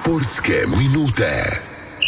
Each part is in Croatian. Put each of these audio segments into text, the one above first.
Sportske minute.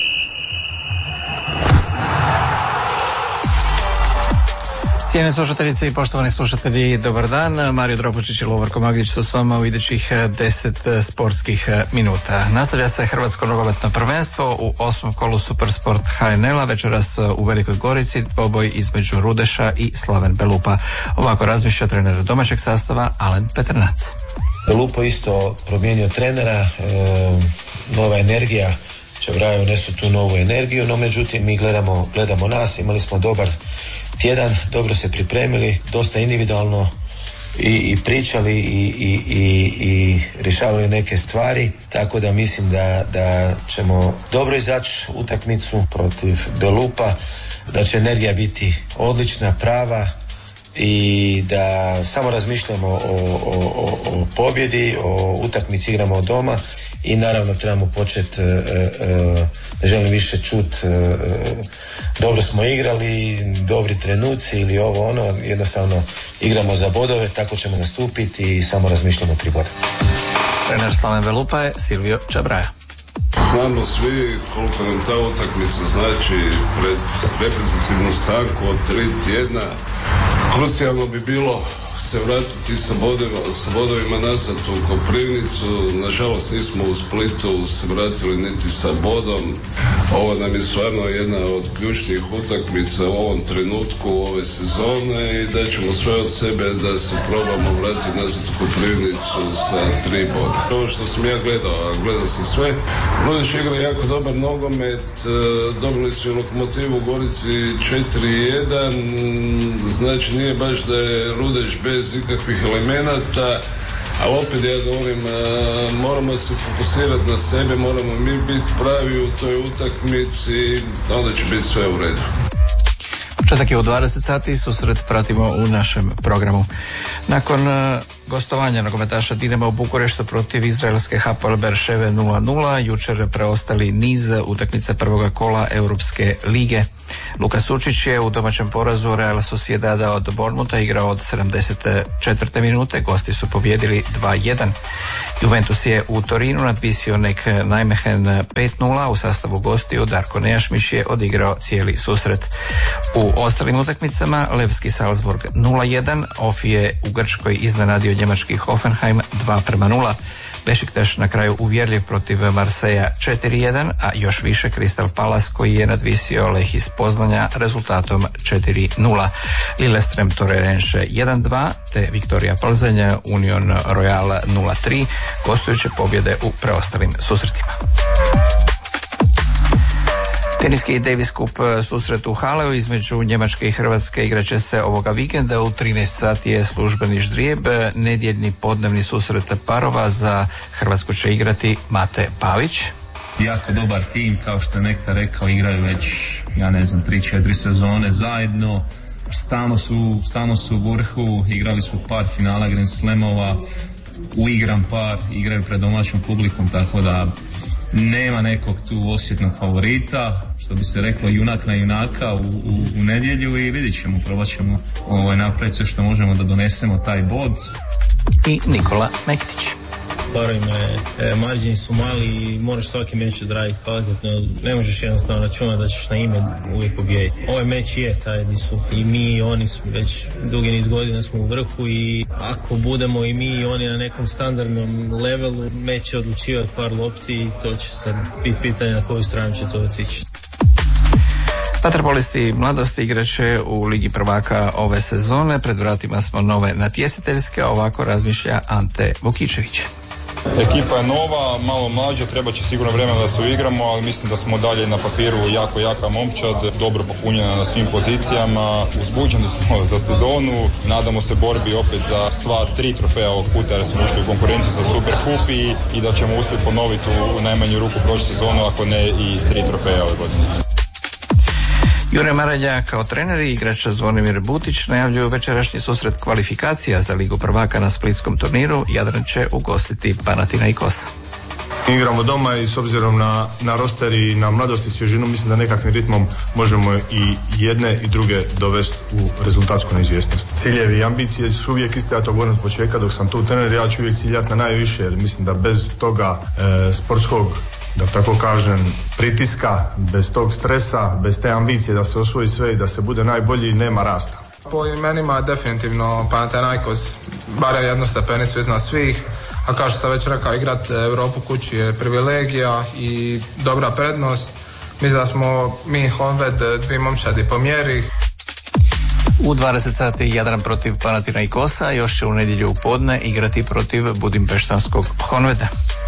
Cijene slušateljice i poštovani slušatelji, dobar dan. Mario Dropučić i Lovorko Magdić su s vama u idućih 10 sportskih minuta. Nastavlja se Hrvatsko nogometno prvenstvo u 8. kolu Supersport HNL-a, večeras u Velikoj Gorici, dvoboj između Rudeša i Slaven Belupa. Ovako razmišlja trener domaćeg sastava Alen Petrnac. Belupo isto promijenio trenera, nova energija, Čabraja unesu tu novu energiju, no međutim mi gledamo nas, imali smo dobar tjedan, dobro se pripremili, dosta individualno i pričali i rješavali neke stvari, tako da mislim da ćemo dobro izaći utakmicu protiv Belupa, da će energija biti odlična, prava i da samo razmišljamo o pobjedi, o utakmici, igramo od doma i naravno trebamo početi, ne želim više čuti dobro smo igrali, dobri trenuci ili ovo ono, jednostavno igramo za bodove, tako ćemo nastupiti i samo razmišljamo 3 boda. Trener Slaven Belupa je Silvio Čabraja. Znamo svi koliko nam ta utakmica znači pred reprezentativnu stanku od 3 tjedna. Krucijalno bi bilo se vratiti sa bodovima nazad u Koprivnicu. Nažalost nismo u Splitu se vratili niti sa bodom. Ovo nam je stvarno jedna od ključnih utakmica u ovom trenutku ove sezone i da ćemo sve od sebe da se probamo vratiti nazad u Koprivnicu sa 3 boda. Ovo što sam ja gledao sam sve. Rudeš igra jako dobar nogomet, dobili su Lokomotivu u Gorici 4-1, znači nije baš da je Rudeš bez ikakvih elemenata, ali opet ja govorim, moramo se fokusirati na sebe, moramo mi biti pravi u toj utakmici, onda će biti sve u redu. Početak je u 20 sati, susret pratimo u našem programu. Nakon gostovanja nogometaša Dinama u Bukureštu protiv izraelske Hapoel Berševe 0-0, jučer preostali niz utakmice prvoga kola Europske lige. Luka Sučić je u domaćem porazu Real Sociedada od Bournemoutha igrao od 74. minute, gosti su pobjedili 2-1. Juventus je u Torinu nadvisio Nek Nijmegen 5-0, u sastavu gostiju Darko Nejašmić je odigrao cijeli susret. U ostalim utakmicama Levski Salzburg 0-1, Ofi je u Grčkoj iznenadio njemački Hoffenheim 2-0. Bešiktaš na kraju uvjerljiv protiv Marseja 4-1, a još više Crystal Palace koji je nadvisio Lech iz Poznanja rezultatom 4-0. Lillestrøm Torrense 1-2 te Viktorija Plzeň Union Royal 0-3, gostujuće pobjede u preostalim susretima. Teniski Davis Cup susret u Haleu između Njemačke i Hrvatske igraće se ovoga vikenda. U 13 sati je službeni ždrijeb. Nedjeljni podnevni susret parova za Hrvatsku će igrati Mate Pavić. Jako dobar tim, kao što je Nektar rekao, igraju već, 3-4 sezone zajedno. Stalno su u vrhu, igrali su par finala Grand Slamova, uigran par, igraju pred domaćom publikom, tako da nema nekog tu osjetnog favorita, što bi se reklo junak na junaka u nedjelju i vidit ćemo, probat ćemo napraviti sve što možemo da donesemo taj bod. I Nikola Mektić. Barojme, marđini su mali i moraš svaki meč odraditi kvalitetno, ne možeš jednostavno računati da ćeš na ime uvijek pobijediti. Ovaj meč je taj gdje su i mi i oni su već dugi niz godina smo u vrhu i ako budemo i mi i oni na nekom standardnom levelu, meč će odlučivati par lopti i to će sad biti pitanje na koju stranu će to otići. Vaterpolisti mladosti igraće u Ligi prvaka ove sezone, pred vratima smo nove natjecateljske, ovako razmišlja Ante Vukičević. Ekipa je nova, malo mlađa, treba će sigurno vremena da se uigramo, ali mislim da smo dalje na papiru jako jaka momčad, dobro popunjena na svim pozicijama, uzbuđeni smo za sezonu, nadamo se borbi opet za sva 3 trofeja ovog puta jer smo ušli u konkurenciju za Super Kup i da ćemo uspjeti ponoviti u najmanju ruku prošlu sezonu, ako ne i 3 trofeja ove godine. Jure Maranja kao trener i igrač Zvonimir Butić najavljuju večerašnji susret kvalifikacija za Ligu prvaka na splitskom turniru. Jadran će ugostiti Panathinaikos. Igramo doma i s obzirom na roster i na mladost i svježinu mislim da nekakvim ritmom možemo i jedne i druge dovesti u rezultatsku neizvjesnost. Ciljevi i ambicije su uvijek iste, ja to govorim od početka dok sam tu trener, ja ću uvijek ciljati na najviše jer mislim da bez toga sportskog da tako kažem, pritiska, bez tog stresa, bez te ambicije da se osvoji sve i da se bude najbolji, nema rasta. Po imenima definitivno Panathinaikos barem jednu stepenicu iznad svih, a kao što sam već rekao, igrati Europu kući je privilegija i dobra prednost. Mislim da smo mi Honved dvi momčadi po mjeri. U 20 sati Jadran protiv Panathinaikosa, još će u nedjelju u podne igrati protiv budimpeštanskog Honveda.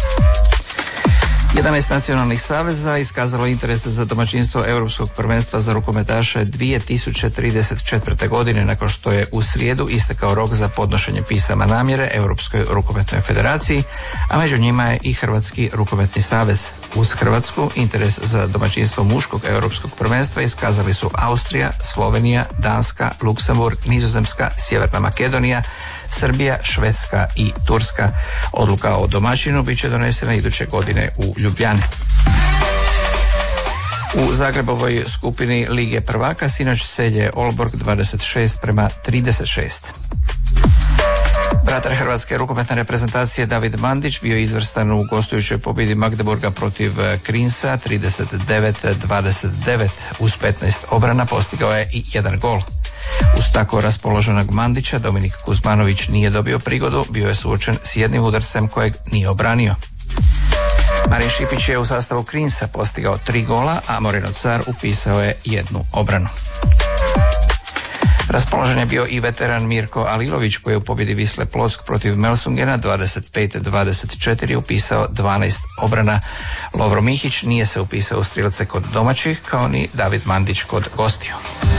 11 nacionalnih saveza iskazalo interese za domaćinstvo Europskog prvenstva za rukometaše 2034. godine nakon što je u srijedu istekao rok za podnošenje pisama namjere Europskoj rukometnoj federaciji, a među njima je i Hrvatski rukometni savez. Uz Hrvatsku interes za domaćinstvo muškog Europskog prvenstva iskazali su Austrija, Slovenija, Danska, Luksemburg, Nizozemska, Sjeverna Makedonija, Srbija, Švedska i Turska. Odluka o domaćinu bit će donesena iduće godine u Ljubljani. U Zagrebovoj skupini Lige prvaka sinoć Celje Olborg 26-36. Vratar hrvatske rukometne reprezentacije David Mandić bio je izvrstan u gostujućoj pobjedi Magdeburga protiv Krinsa 39-29. Uz 15 obrana postigao je i jedan gol. Uz tako raspoloženog Mandića Dominik Kuzmanović nije dobio prigodu, bio je suočen s jednim udarcem kojeg nije obranio. Marin Šipić je u sastavu Krinsa postigao 3 gola, a Moreno Car upisao je jednu obranu. Raspoložen je bio i veteran Mirko Alilović koji je u pobjedi Wisle Plock protiv Melsungena 25-24 upisao 12 obrana. Lovro Mihić nije se upisao u strijelce kod domaćih, kao ni David Mandić kod gostiju.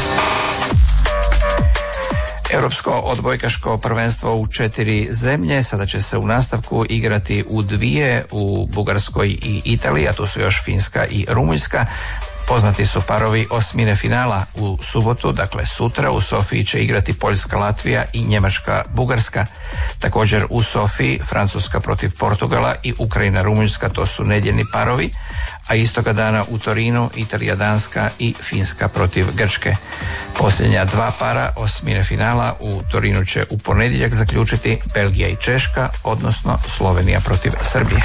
Europsko odbojkaško prvenstvo u 4 zemlje sada će se u nastavku igrati u 2, u Bugarskoj i Italiji, a tu su još Finska i Rumunjska. Poznati su parovi osmine finala. U subotu, dakle sutra, u Sofiji će igrati Poljska, Latvija i Njemačka, Bugarska. Također u Sofiji Francuska protiv Portugala i Ukrajina, Rumunjska, to su nedjeljni parovi, a istoga dana u Torinu Italija, Danska i Finska protiv Grčke. Posljednja 2 para osmine finala u Torinu će u ponedjeljak zaključiti Belgija i Češka, odnosno Slovenija protiv Srbije.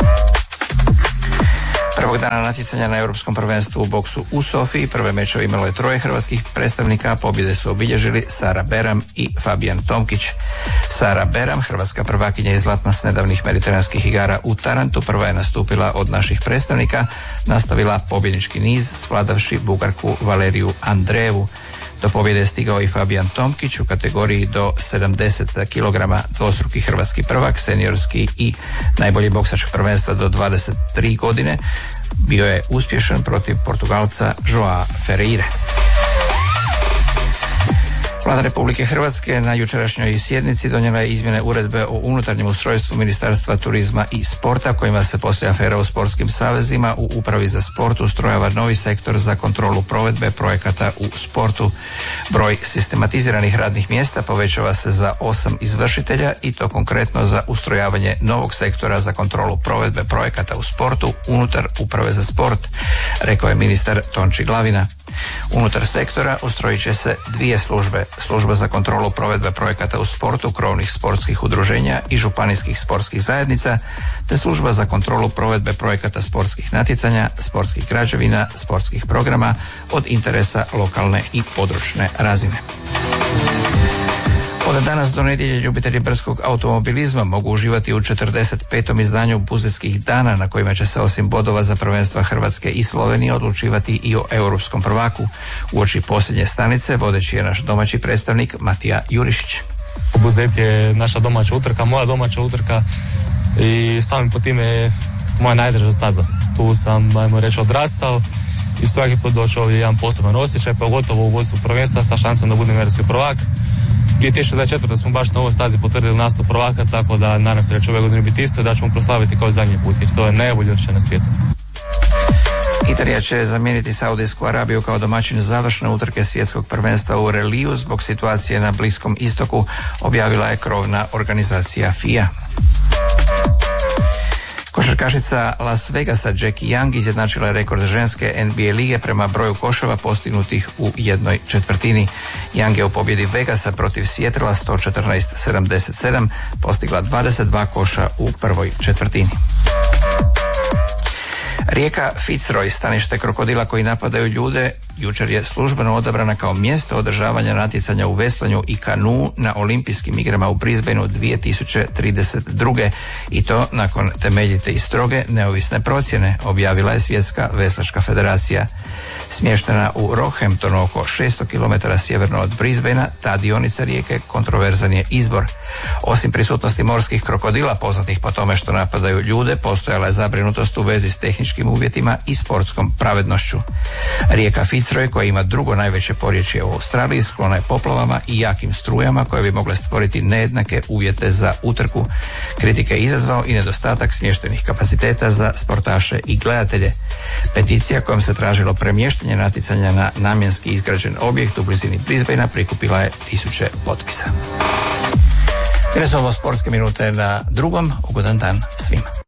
Prvog dana natjecanja na Europskom prvenstvu u boksu u Sofiji prve mečeve imalo je 3 hrvatskih predstavnika, pobjede su obilježili Sara Beram i Fabijan Tomkić. Sara Beram, hrvatska prvakinja i zlatna s nedavnih mediteranskih igara u Tarantu, prva je nastupila od naših predstavnika, nastavila pobjednički niz svladavši Bugarku Valeriju Andrejevu. Do pobjede je stigao i Fabijan Tomkić u kategoriji do 70 kg, dvostruki hrvatski prvak, seniorski i najbolji boksač prvenstva do 23 godine. Bio je uspješan protiv Portugalca Joao Ferreira. Vlada Republike Hrvatske na jučerašnjoj sjednici donijela je izmjene uredbe o unutarnjem ustrojstvu Ministarstva turizma i sporta, kojima se poslije afera u sportskim savezima u Upravi za sport ustrojava novi sektor za kontrolu provedbe projekata u sportu. Broj sistematiziranih radnih mjesta povećava se za 8 izvršitelja i to konkretno za ustrojavanje novog sektora za kontrolu provedbe projekata u sportu unutar Uprave za sport, rekao je ministar Tonči Glavina. Unutar sektora ustrojit će se 2 službe, služba za kontrolu provedbe projekata u sportu krovnih sportskih udruženja i županijskih sportskih zajednica, te služba za kontrolu provedbe projekata sportskih natjecanja, sportskih građevina, sportskih programa od interesa lokalne i područne razine. Od danas do nedjelje ljubitelji brdskog automobilizma mogu uživati u 45. izdanju Buzetskih dana, na kojima će se osim bodova za prvenstva Hrvatske i Slovenije odlučivati i o europskom prvaku. Uoči posljednje stanice vodeći je naš domaći predstavnik Matija Jurišić. Buzet je naša domaća utrka, moja domaća utrka i samim po time je moja najdraža staza. Tu sam, ajmo reći, odrastao i svaki put doći ovdje jedan poseban osjećaj, pogotovo u vodstvu prvenstva sa šansom da budem europski prvak. 2024. smo baš na ovoj stazi potvrdili nastup prvaka, tako da nadam se da će ove godine biti isto i da ćemo proslaviti kao zadnji put, jer to je najbolje odličje na svijetu. Italija će zamijeniti Saudijsku Arabiju kao domaćin završne utrke svjetskog prvenstva u reliju zbog situacije na Bliskom istoku, objavila je krovna organizacija FIA. Košarkašica Las Vegasa Jackie Young izjednačila je rekord ženske NBA lige prema broju koševa postignutih u 1/4. Young je u pobjedi Vegasa protiv Seattla 114-77 postigla 22 koša u prvoj četvrtini. Rijeka Fitzroy, stanište krokodila koji napadaju ljude, jučer je službeno odabrana kao mjesto održavanja natjecanja u veslanju i kanu na olimpijskim igrama u Brisbaneu 2032. I to nakon temeljite i stroge neovisne procjene, objavila je Svjetska veslačka federacija. Smještena u Roehamptonu oko 600 km sjeverno od Brisbanea, ta dionica rijeke kontroverzan je izbor. Osim prisutnosti morskih krokodila, poznatih po tome što napadaju ljude, postojala je zabrinutost u vezi s tehničkim uvjetima i sportskom pravednošću. Rijeka Fitzroy, koja ima drugo najveće porječje u Australiji, sklona je poplavama i jakim strujama koje bi mogle stvoriti nejednake uvjete za utrku. Kritike je izazvao i nedostatak smještenih kapaciteta za sportaše i gledatelje. Peticija kojom se tražilo premještanje natjecanja na namjenski izgrađen objekt u blizini Brisbanea prikupila je 1000 potpisa. Ovo sportske minute na drugom. Ugodan dan svima.